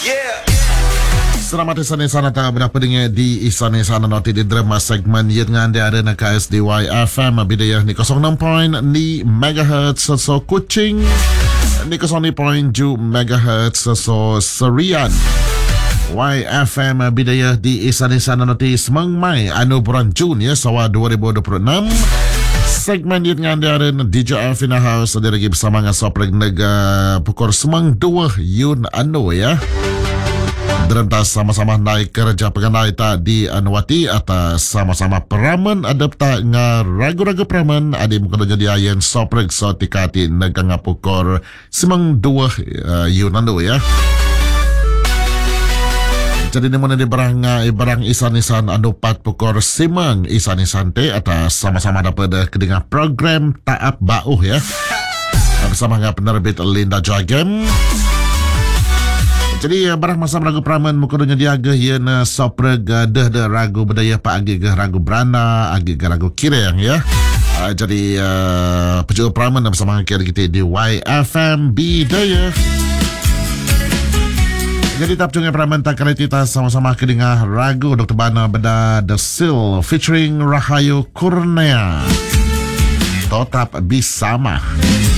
Selamat Isani sana tak berapa dengar di Isani sana nanti di drama segmen yang anda ada nak KSDY FM bidayah ni 06.0 MHz so Kuching ni 0.7 MHz so Serian YFM bidayah di Isani sana nanti semang Mai anu bulan Jun ya sawa 2026 segmen yang anda ada DJ Alvin House ada lagi bersama dengan Sopreg Nega pukul semang 2 Yun anu ya Derentas sama-sama naik kerja penganai tak di Anwati atas sama-sama peraman adap tak nga ragu-ragu peraman adi muka jadi ayen Sopreg so tikati negang pukul semang 2 Yunandu ya. Jadi ni mana di barang isan-isan anu 4 pukul semang isan-isan te atas sama-sama dapat kedengar program Taap Bauh ya. Bersama dengan penerbit Linda Jagem. Jadi barang masa ragu peraman muka dunia diaga yana Sopreg dah ragu bedaya pak agi ke ragu berana agi ke ragu kireng ya. Jadi pejuang peraman bersama kita di YFM bidaya. Jadi tap jungai peraman tak kali kita sama-sama kedengar ragu Dr. Bana beda The Seal featuring Rahayu Kurnia. Tetap bersama.